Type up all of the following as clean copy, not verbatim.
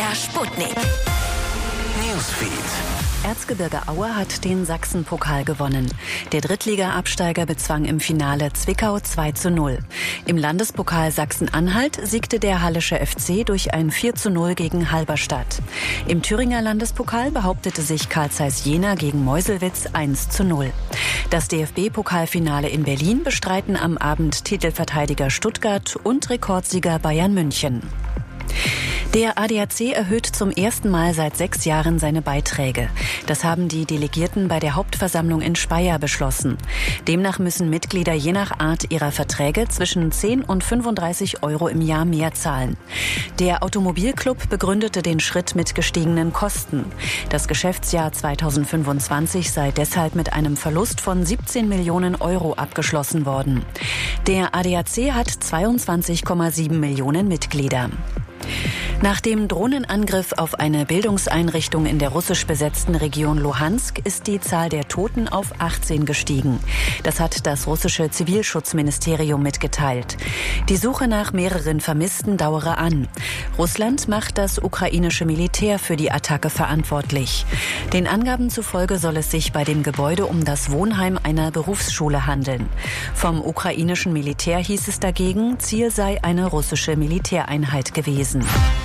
MDR Sputnik. Newsfeed. Erzgebirge Aue hat den Sachsen-Pokal gewonnen. Der Drittliga-Absteiger bezwang im Finale Zwickau 2:0. Im Landespokal Sachsen-Anhalt siegte der Hallische FC durch ein 4:0 gegen Halberstadt. Im Thüringer Landespokal behauptete sich Carl Zeiss Jena gegen Meuselwitz 1:0. Das DFB-Pokalfinale in Berlin bestreiten am Abend Titelverteidiger Stuttgart und Rekordsieger Bayern München. Der ADAC erhöht zum ersten Mal seit 6 Jahren seine Beiträge. Das haben die Delegierten bei der Hauptversammlung in Speyer beschlossen. Demnach müssen Mitglieder je nach Art ihrer Verträge zwischen 10 und 35 Euro im Jahr mehr zahlen. Der Automobilclub begründete den Schritt mit gestiegenen Kosten. Das Geschäftsjahr 2025 sei deshalb mit einem Verlust von 17 Millionen Euro abgeschlossen worden. Der ADAC hat 22,7 Millionen Mitglieder. Nach dem Drohnenangriff auf eine Bildungseinrichtung in der russisch besetzten Region Luhansk ist die Zahl der Toten auf 18 gestiegen. Das hat das russische Zivilschutzministerium mitgeteilt. Die Suche nach mehreren Vermissten dauere an. Russland macht das ukrainische Militär für die Attacke verantwortlich. Den Angaben zufolge soll es sich bei dem Gebäude um das Wohnheim einer Berufsschule handeln. Vom ukrainischen Militär hieß es dagegen, Ziel sei eine russische Militäreinheit gewesen.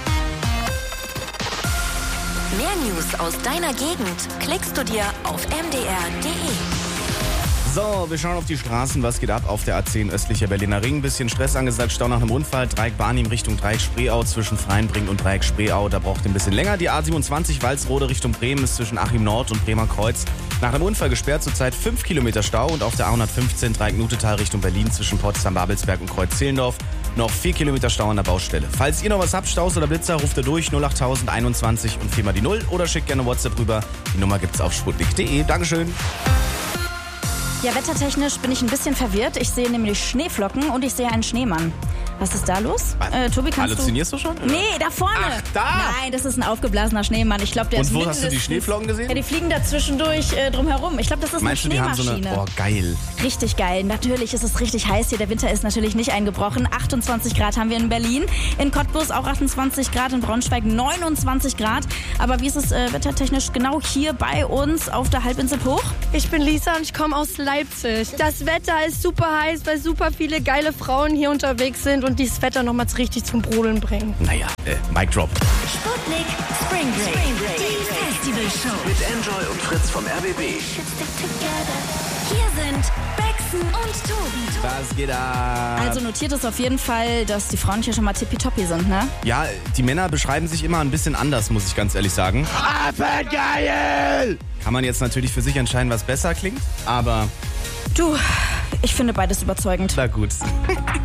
Mehr News aus deiner Gegend klickst du dir auf mdr.de. So, wir schauen auf die Straßen. Was geht ab auf der A10 östlicher Berliner Ring? Bisschen Stress angesagt, Stau nach einem Unfall. Dreieck Barnim Richtung Dreieck Spreeau zwischen Freienbrink und Dreieck Spreeau. Da braucht ihr ein bisschen länger. Die A27 Walsrode Richtung Bremen ist zwischen Achim Nord und Bremer Kreuz nach einem Unfall gesperrt. Zurzeit 5 Kilometer Stau. Und auf der A115 Dreieck Nutetal Richtung Berlin zwischen Potsdam-Babelsberg und Kreuz-Zehlendorf noch 4 Kilometer Stau an der Baustelle. Falls ihr noch was habt, Staus oder Blitzer, ruft ihr durch 08000 21 und 4 mal die 0 oder schickt gerne WhatsApp rüber. Die Nummer gibt's auf sputnik.de. Dankeschön. Ja, wettertechnisch bin ich ein bisschen verwirrt. Ich sehe nämlich Schneeflocken und ich sehe einen Schneemann. Was ist da los? Tobi, kannst Halluzinierst du schon? Oder? Nee, da vorne. Ach, da? Nein, das ist ein aufgeblasener Schneemann. Ich glaube, der Und ist wo hast du die Schneeflocken gesehen? Ja, die fliegen da zwischendurch drumherum. Ich glaube, das ist Meinst eine du, die haben Schneemaschine. so eine... geil. Richtig geil. Natürlich ist es richtig heiß hier. Der Winter ist natürlich nicht eingebrochen. 28 Grad haben wir in Berlin. In Cottbus auch 28 Grad. In Braunschweig 29 Grad. Aber wie ist es wettertechnisch genau hier bei uns auf der Halbinsel Hoch? Ich bin Lisa und ich komme aus Leipzig. Das Wetter ist super heiß, weil super viele geile Frauen hier unterwegs sind und dieses Wetter nochmal richtig zum Brodeln bringen. Naja, Mic Drop. Sputnik Spring Break. Die Festivalshow. Mit Enjoy und Fritz vom RBB. Hier sind Bexen und Tobi. Was geht ab? Also notiert es auf jeden Fall, dass die Frauen hier schon mal tippitoppi sind, ne? Ja, die Männer beschreiben sich immer ein bisschen anders, muss ich ganz ehrlich sagen. Geil! Kann man jetzt natürlich für sich entscheiden, was besser klingt, aber... Du, ich finde beides überzeugend. Na gut.